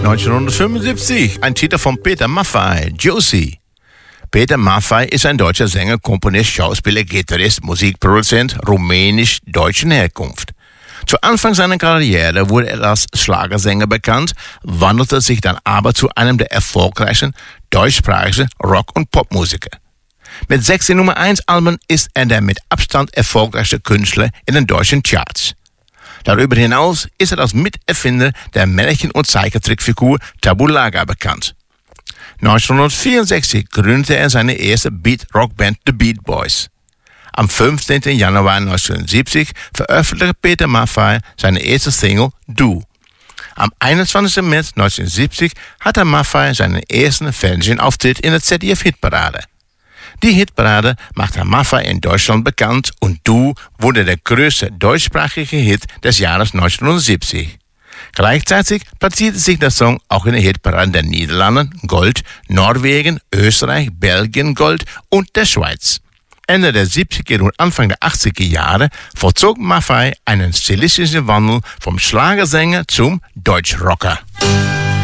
1975, ein Titel von Peter Maffay, Josie. Peter Maffay ist ein deutscher Sänger, Komponist, Schauspieler, Gitarrist, Musikproduzent rumänisch-deutschen Herkunft. Zu Anfang seiner Karriere wurde er als Schlagersänger bekannt, wandelte sich dann aber zu einem der erfolgreichsten deutschsprachigen Rock- und Popmusiker. Mit 6 Nummer 1 Alben ist er der mit Abstand erfolgreichste Künstler in den deutschen Charts. Darüber hinaus ist er als Miterfinder der Märchen- und Zeichentrickfigur Tabulaga bekannt. 1964 gründete er seine erste Beat-Rock-Band The Beat Boys. Am 15. Januar 1970 veröffentlichte Peter Maffay seine erste Single Du. Am 21. März 1970 hatte Maffay seinen ersten Fernsehauftritt in der ZDF-Hitparade. Die Hitparade machte Maffay in Deutschland bekannt und Du wurde der größte deutschsprachige Hit des Jahres 1970. Gleichzeitig platzierte sich der Song auch in der Hitparade der Niederlande, Gold, Norwegen, Österreich, Belgien, Gold und der Schweiz. Ende der 70er und Anfang der 80er Jahre vollzog Maffay einen stilistischen Wandel vom Schlagersänger zum Deutschrocker.